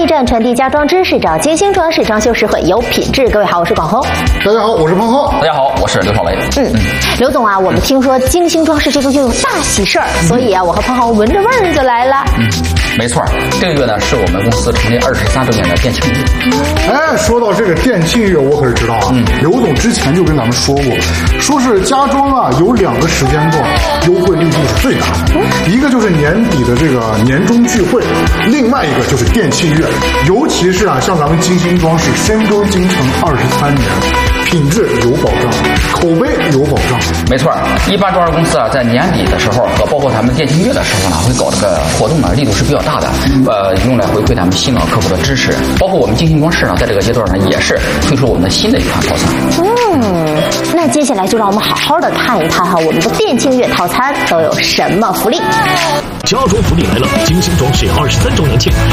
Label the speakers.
Speaker 1: 一站传递家装知识，找金星装饰装修实惠有品质。各位好，我是广红。
Speaker 2: 大家好，我是彭浩。
Speaker 3: 大家好，我是刘少雷。
Speaker 1: 刘总啊，我们听说金星装饰这个月有大喜事儿，所以啊，我和彭浩闻着味儿就来了。
Speaker 3: 没错，这个月呢是我们公司成立23周年的店庆月。
Speaker 2: 哎，说到这个店庆月，我可是知道啊。刘总之前就跟咱们说过，说是家装啊有2个时间段优惠力度是最大的，一个就是年底的这个年终聚会，另外一个就是店庆月。尤其是啊，像咱们金星装饰深耕京城23年，品质有保障，口碑有保障。
Speaker 3: 没错，一般装饰公司啊，在年底的时候和包括咱们店庆月的时候呢，会搞这个活动呢，力度是比较大的，用来回馈咱们新老客户的支持。包括我们金星装饰呢，在这个阶段呢，也是推出我们的新的一款套餐。
Speaker 1: 那接下来就让我们好好的看一看哈，我们的店庆月套餐都有什么福利。
Speaker 4: 家装福利来了！金星装饰23周年庆，